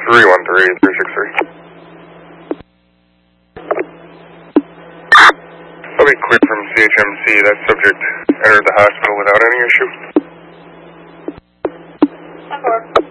I'll be cleared from CHMC. That subject entered the hospital without any issue. 10-4.